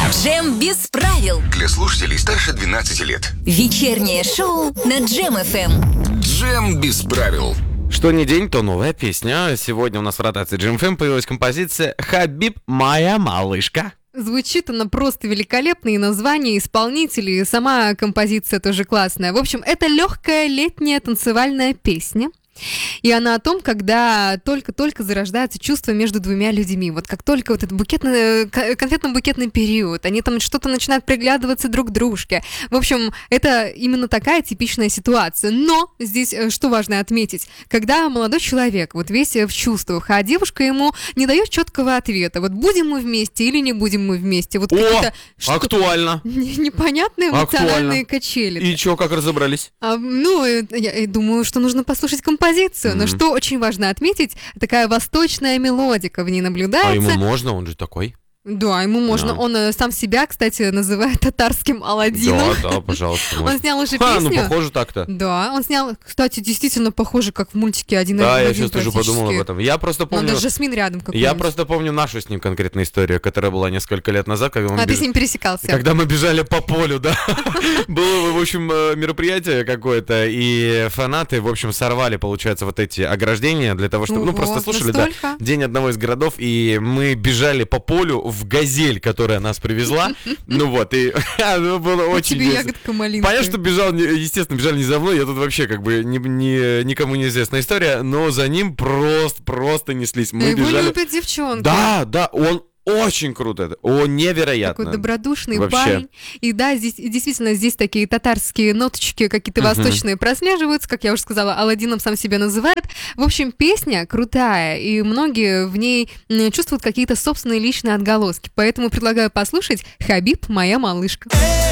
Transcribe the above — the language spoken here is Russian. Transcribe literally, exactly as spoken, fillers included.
Джем без правил. Для слушателей старше двенадцати лет. Вечернее шоу на Джем эф эм. Джем без правил. Что ни день, то новая песня. Сегодня у нас в ротации Джем эф эм появилась композиция «Хабиб, моя малышка». Звучит она просто великолепно, и название, исполнители, и сама композиция тоже классная. В общем, это легкая летняя танцевальная песня. И она о том, когда только-только зарождается чувство между двумя людьми. Вот как только вот этот букетный, конфетно-букетный период, они там что-то начинают приглядываться друг к дружке. В общем, это именно такая типичная ситуация. Но здесь что важно отметить, когда молодой человек вот весь в чувствах, а девушка ему не дает четкого ответа. Вот будем мы вместе или не будем мы вместе. Вот О, актуально. Непонятные эмоциональные качели. И чё, как разобрались? А, ну, я, я думаю, что нужно послушать композицию. Mm-hmm. Но что очень важно отметить, такая восточная мелодика в ней наблюдается. А ему можно? Он же такой. Да, ему можно. Да. Он э, сам себя, кстати, называет татарским Аладдином. Да, да, пожалуйста. Он снял уже Ха, песню. ну похоже так-то. Да, он снял, кстати, действительно похоже, как в мультике «Один Да, я один» сейчас тоже подумал об этом. Я просто помню... Надо Жасмин рядом какой-нибудь. Я просто помню нашу с ним конкретную историю, которая была несколько лет назад. Когда мы а беж... ты с ним пересекался. Когда мы бежали по полю, да. Было, в общем, мероприятие какое-то, и фанаты, в общем, сорвали, получается, вот эти ограждения для того, чтобы... Ну, просто слушали, да, день одного из городов, и мы бежали по полю в «Газель», которая нас привезла. Ну вот, и было очень... Тебе ягодка малинка. Понятно, что бежал, естественно, бежали не за мной, я тут вообще как бы ни, ни, никому неизвестная история, но за ним просто, просто неслись. Мы Его бежали... любит девчонка. Да, да, он очень круто это, он невероятно. Такой добродушный вообще. парень. И да, здесь действительно здесь такие татарские ноточки какие-то uh-huh. восточные прослеживаются, как я уже сказала, Аладдином сам себя называет. В общем, песня крутая, и многие в ней чувствуют какие-то собственные личные отголоски. Поэтому предлагаю послушать «Хабиб, моя малышка».